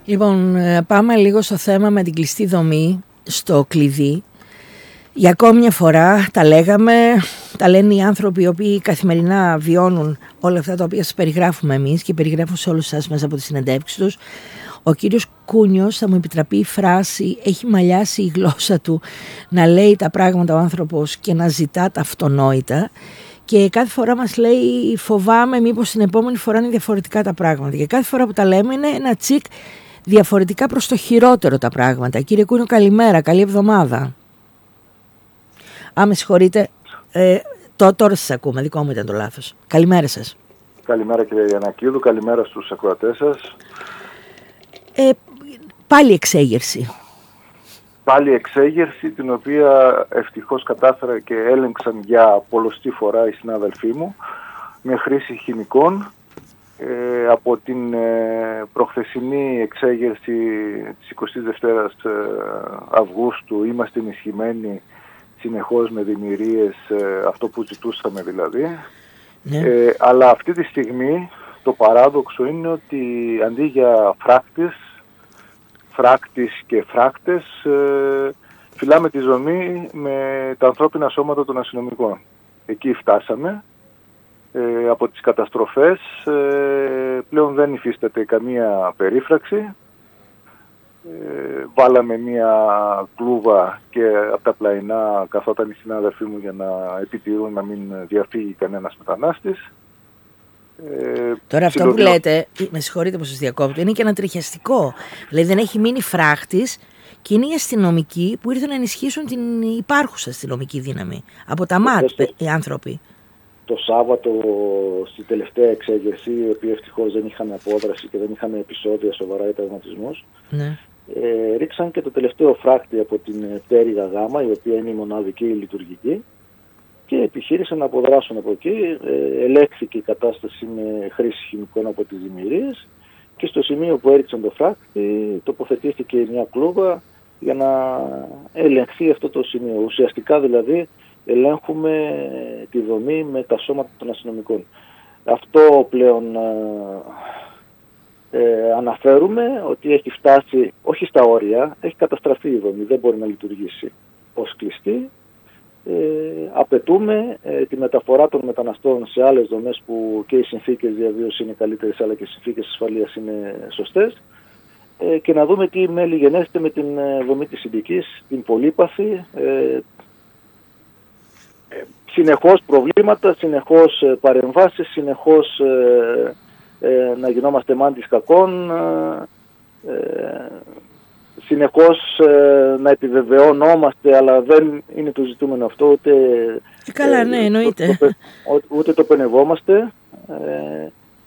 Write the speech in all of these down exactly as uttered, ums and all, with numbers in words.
Λοιπόν, πάμε λίγο στο θέμα με την κλειστή δομή, στο κλειδί. Για ακόμη μια φορά τα λέγαμε, τα λένε οι άνθρωποι οι οποίοι καθημερινά βιώνουν όλα αυτά τα οποία σας περιγράφουμε εμείς και περιγράφουν σε όλους σας μέσα από τις συνεντεύξεις τους. Ο κύριος Κούνιος, θα μου επιτραπεί η φράση, έχει μαλλιάσει η γλώσσα του να λέει τα πράγματα ο άνθρωπος και να ζητά τα αυτονόητα. Και κάθε φορά μας λέει, φοβάμαι μήπως την επόμενη φορά είναι διαφορετικά τα πράγματα. Και κάθε φορά που τα λέμε είναι ένα τσικ διαφορετικά προς το χειρότερο τα πράγματα. Κύριε Κούνιο, καλημέρα, καλή εβδομάδα. Α, με συγχωρείτε, ε, το, τώρα σας ακούμε, δικό μου ήταν το λάθος. Καλημέρα σας. Καλημέρα κύριε Γιαννακίδου, καλημέρα στους ακροατές σας. Ε, πάλι εξέγερση. Πάλι εξέγερση, την οποία ευτυχώς κατάφερα και έλεγξαν για πολλοστή φορά οι συνάδελφοί μου με χρήση χημικών. Ε, από την ε, προχθεσινή εξέγερση της εικοστής δεύτερης ε, Αυγούστου είμαστε ενισχυμένοι συνεχώς με δημιουργίες, ε, αυτό που ζητούσαμε δηλαδή. Ναι. Ε, αλλά αυτή τη στιγμή το παράδοξο είναι ότι αντί για φράκτες, φράκτης και φράκτες, ε, φυλάμε τη ζωή με τα ανθρώπινα σώματα των αστυνομικών. Εκεί φτάσαμε. Ε, από τις καταστροφές ε, πλέον δεν υφίσταται καμία περίφραξη. Ε, βάλαμε μία κλούβα και από τα πλαϊνά καθόταν οι συνάδελφοί μου για να επιτηρούν να μην διαφύγει κανένας μετανάστης. Ε, Τώρα αυτό που λέτε, με συγχωρείτε που σας διακόπτω, είναι και ανατριχιαστικό. Δηλαδή δεν έχει μείνει φράχτης και είναι οι αστυνομικοί που ήρθαν να ενισχύσουν την υπάρχουσα αστυνομική δύναμη. Από τα ΜΑΤ οι άνθρωποι. Το Σάββατο στη τελευταία εξέγερση, οι οποίοι ευτυχώς δεν είχαν απόδραση και δεν είχαν επεισόδια σοβαρά ή τραυματισμούς, ναι. ε, ρίξαν και το τελευταίο φράκτη από την πτέρυγα Γ, η οποία είναι η μοναδική λειτουργική, και επιχείρησαν να αποδράσουν από εκεί. Ε, ελέγχθηκε η κατάσταση με χρήση χημικών από τις δημιουργίες και στο σημείο που έριξαν το φράκτη τοποθετήθηκε μια κλούβα για να ελεγχθεί αυτό το σημείο. Ουσιαστικά δηλαδή ελέγχουμε τη δομή με τα σώματα των αστυνομικών. Αυτό πλέον ε, αναφέρουμε ότι έχει φτάσει, όχι στα όρια, έχει καταστραφεί η δομή, δεν μπορεί να λειτουργήσει ως κλειστή. Ε, απαιτούμε ε, τη μεταφορά των μεταναστών σε άλλες δομές που και οι συνθήκες διαβίωσης είναι καλύτερες, αλλά και οι συνθήκες ασφαλείας είναι σωστές, ε, και να δούμε τι μέλη γενέστε με την ε, δομή της Συντικής, την πολύπαθη. ε, Συνεχώς προβλήματα, συνεχώς παρεμβάσεις, συνεχώς ε, ε, να γινόμαστε μάντης κακών, ε, συνεχώς ε, να επιβεβαιωνόμαστε, αλλά δεν είναι το ζητούμενο αυτό, ούτε, και καλά, ε, ναι, εννοείται. Το, το, ούτε το πενευόμαστε. Ε,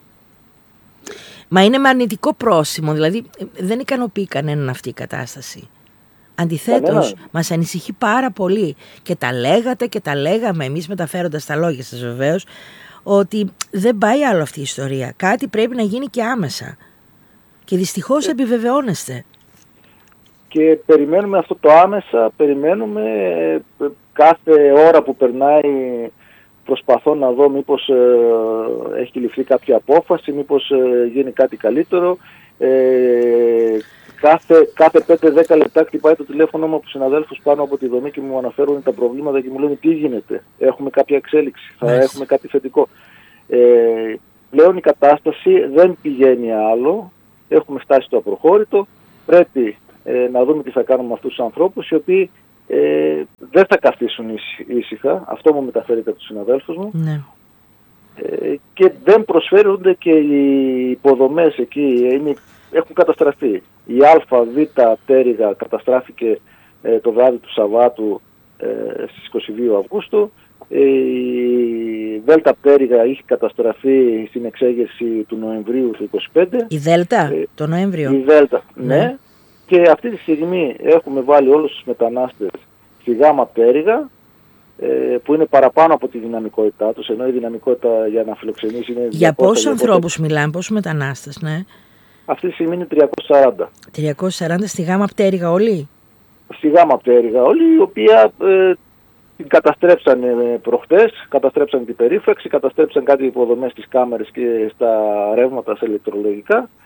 Μα είναι με αρνητικό πρόσημο, δηλαδή δεν ικανοποιεί κανέναν αυτή η κατάσταση. Αντιθέτως, μας ανησυχεί πάρα πολύ και τα λέγατε και τα λέγαμε εμείς μεταφέροντας τα λόγια σας βεβαίως, ότι δεν πάει άλλο αυτή η ιστορία. Κάτι πρέπει να γίνει και άμεσα. Και δυστυχώς ε, επιβεβαιώνεστε. Και περιμένουμε αυτό το άμεσα, περιμένουμε κάθε ώρα που περνάει, προσπαθώ να δω μήπως ε, έχει ληφθεί κάποια απόφαση, μήπως ε, γίνει κάτι καλύτερο. Ε, Κάθε, κάθε πέντε δέκα λεπτά χτυπάει το τηλέφωνο μου από συναδέλφους πάνω από τη δομή και μου αναφέρουν τα προβλήματα και μου λένε τι γίνεται, έχουμε κάποια εξέλιξη, θα yes. έχουμε κάτι θετικό. Ε, πλέον η κατάσταση δεν πηγαίνει άλλο, έχουμε φτάσει στο απροχώρητο, πρέπει ε, να δούμε τι θα κάνουμε με αυτούς τους ανθρώπους οι οποίοι ε, δεν θα καθίσουν ήσυχα, αυτό μου μεταφέρεται από τους συναδέλφους μου. Ναι. Ε, και δεν προσφέρονται και οι υποδομές εκεί, είναι, έχουν καταστραφεί. Η ΑΒ πτέρυγα καταστράφηκε ε, το βράδυ του Σαββάτου ε, στις είκοσι δύο Αυγούστου. Ε, η Δέλτα πτέρυγα είχε καταστραφεί στην εξέγερση του Νοεμβρίου του είκοσι πέντε. Η Δέλτα, ε, το Νοέμβριο. Η Δέλτα, ναι. ναι. Και αυτή τη στιγμή έχουμε βάλει όλους τους μετανάστες στη Γ πτέρυγα, ε, που είναι παραπάνω από τη δυναμικότητά τους, ενώ η δυναμικότητα για να φιλοξενήσει είναι... Για πόσους ανθρώπους μιλάμε, πόσους μετανάστες, ναι. Αυτή τη στιγμή είναι τριακόσια σαράντα. τριακόσια σαράντα στη Γ πτέρυγα όλοι. Στη Γ πτέρυγα όλοι, η οποία ε, την καταστρέψαν ε, προχτές, καταστρέψαν την περίφραξη, καταστρέψαν κάτι υποδομές στις κάμερες και στα ρεύματα, στα ηλεκτρολογικά,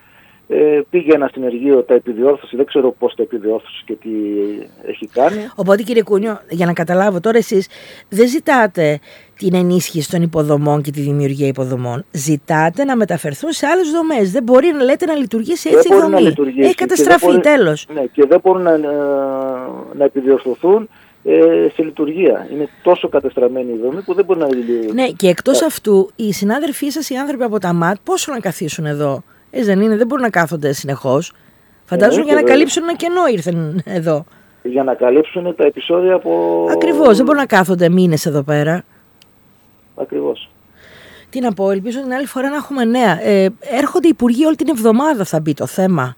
Ε, πήγε ένα συνεργείο, τα επιδιόρθωσε, δεν ξέρω πώς τα επιδιόρθωσε και τι έχει κάνει. Οπότε κύριε Κούνιο, για να καταλάβω τώρα, εσείς δεν ζητάτε την ενίσχυση των υποδομών και τη δημιουργία υποδομών. Ζητάτε να μεταφερθούν σε άλλες δομές. Δεν μπορεί να λέτε να λειτουργήσει έτσι η δομή. Έχει καταστραφεί, τέλος. Ναι, και δεν μπορούν να, να επιδιορθωθούν ε, σε λειτουργία. Είναι τόσο κατεστραμμένη η δομή που δεν μπορεί να λειτουργήσει. Ναι, και εκτός αυτού, οι συνάδελφοί σας, οι άνθρωποι από τα ΜΑΤ, πόσο να καθίσουν εδώ. Έτσι δεν είναι, δεν μπορούν να κάθονται συνεχώς. Φαντάζομαι ε, για να βέβαια. καλύψουν ένα κενό ήρθαν εδώ. Για να καλύψουν τα επεισόδια από... Ακριβώς, δεν μπορούν να κάθονται μήνες εδώ πέρα. Ακριβώς. Τι να πω, ελπίζω την άλλη φορά να έχουμε νέα. Ε, έρχονται οι υπουργοί όλη την εβδομάδα, θα μπει το θέμα.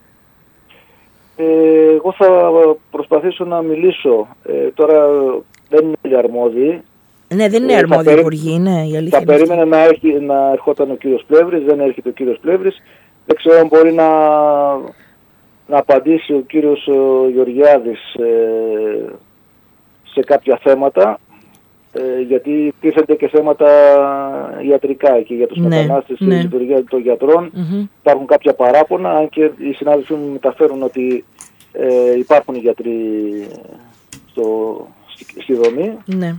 Ε, εγώ θα προσπαθήσω να μιλήσω. Ε, τώρα δεν είναι όλοι αρμόδιοι. Ναι, δεν είναι αρμόδιοι οι υπουργοί, ναι, η αλήθεια. Θα περίμενε να, έρχει, να ερχόταν ο κύριος Πλεύρης, δεν έρχεται ο κύριος Πλεύρης. Δεν ξέρω αν μπορεί να, να απαντήσει ο κύριος ο Γεωργιάδης ε, σε κάποια θέματα, ε, γιατί τίθενται και θέματα ιατρικά και για τους ναι, μετανάστες και ναι. η λειτουργία των γιατρών. Mm-hmm. Υπάρχουν κάποια παράπονα, αν και οι συνάδελφοι μου μεταφέρουν ότι ε, υπάρχουν γιατροί στο, στη, στη δομή. Ναι.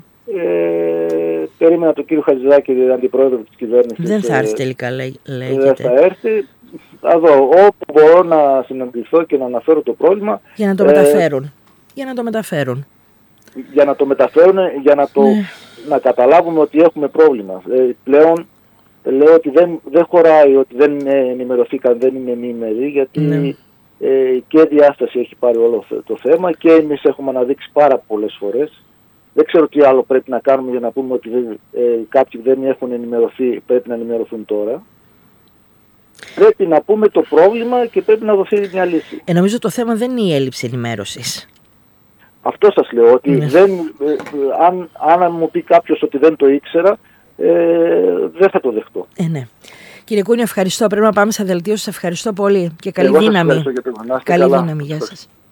Ε, περίμενα τον κύριο Χατζηδάκη, αντιπρόεδρο της κυβέρνησης. Δεν θα έρθει τελικά, λέει, λέγεται. Δεν θα έρθει. Θα δω, όπου μπορώ να συναντηθώ και να αναφέρω το πρόβλημα. Για να το ε, μεταφέρουν. Για να το μεταφέρουν. Για να το μεταφέρουν, για να, το, ναι. να καταλάβουμε ότι έχουμε πρόβλημα. Ε, πλέον λέω ότι δεν, δεν χωράει ότι δεν ενημερωθήκαν, δεν είναι ενήμεροι, γιατί ναι. ε, και διάσταση έχει πάρει όλο το θέμα και εμείς έχουμε αναδείξει πάρα πολλές φορές. Δεν ξέρω τι άλλο πρέπει να κάνουμε για να πούμε ότι ε, κάποιοι δεν έχουν ενημερωθεί, πρέπει να ενημερωθούν τώρα. Πρέπει να πούμε το πρόβλημα και πρέπει να δοθεί μια λύση. Ε, νομίζω το θέμα δεν είναι η έλλειψη ενημέρωσης. Αυτό σας λέω, ότι ναι. δεν, ε, αν, αν μου πει κάποιος ότι δεν το ήξερα, ε, δεν θα το δεχτώ. Ε, ναι. Κύριε Κούνιο, ευχαριστώ. Πρέπει να πάμε στα δελτίο σας. Ευχαριστώ πολύ και καλή Εγώ δύναμη. Σας για το... Καλή καλά. δύναμη. Γεια σας.